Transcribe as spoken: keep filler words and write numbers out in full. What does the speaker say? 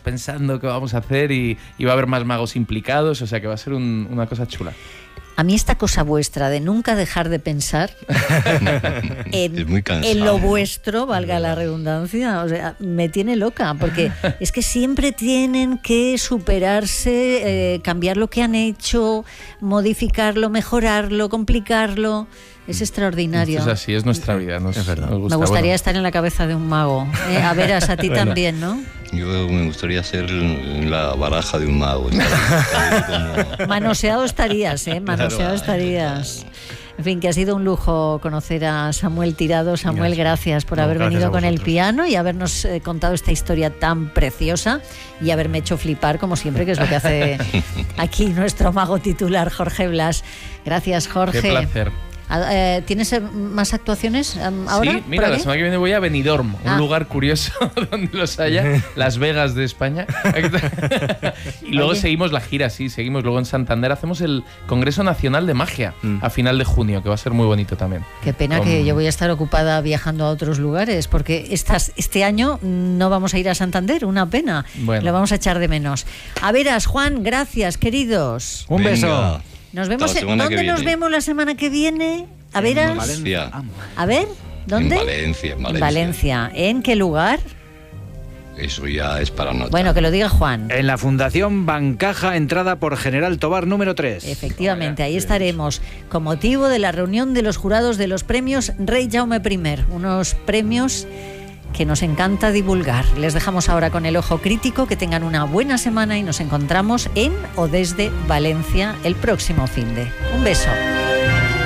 pensando qué vamos a hacer y, y va a haber más magos implicados, o sea que va a ser un, una cosa chula. A mí esta cosa vuestra de nunca dejar de pensar en, es muy cansado, en lo vuestro, valga la redundancia, o sea, me tiene loca, porque es que siempre tienen que superarse, eh, cambiar lo que han hecho, modificarlo, mejorarlo, complicarlo. Es extraordinario. Esto es así, es nuestra vida. Nos, es verdad. Nos gusta. Me gustaría Bueno. estar en la cabeza de un mago. ¿eh? A veras, a ti bueno. también, ¿no? Yo me gustaría ser la baraja de un mago. Como... Manoseado estarías, ¿eh? Manoseado estarías. En fin, que ha sido un lujo conocer a Samuel Tirado. Samuel, gracias, gracias por no, haber gracias venido con el piano y habernos eh, contado esta historia tan preciosa y haberme hecho flipar, como siempre, que es lo que hace aquí nuestro mago titular, Jorge Blas. Gracias, Jorge. Qué placer. Eh, ¿Tienes más actuaciones um, ahora? Sí, mira, la semana que viene voy a Benidorm, ah. un lugar curioso donde los haya, Las Vegas de España. Y luego Oye. seguimos la gira, sí, seguimos luego en Santander. Hacemos el Congreso Nacional de Magia mm. a final de junio, que va a ser muy bonito también. Qué pena Con... que yo voy a estar ocupada viajando a otros lugares, porque estas, este año no vamos a ir a Santander, una pena. Bueno. Lo vamos a echar de menos. A veras, Juan, gracias, queridos. Un beso. Venga. Nos vemos. En, ¿Dónde nos vemos la semana que viene? A ver, en Valencia. A ver, ¿dónde? En Valencia, en Valencia. En Valencia. ¿En qué lugar? Eso ya es para notar. Bueno, que lo diga Juan. En la Fundación Bancaja, entrada por General Tobar número tres. Efectivamente, ahí estaremos con motivo de la reunión de los jurados de los premios Rey Jaume primero. Unos premios que nos encanta divulgar. Les dejamos ahora con el ojo crítico, que tengan una buena semana y nos encontramos en o desde Valencia el próximo finde. Un beso.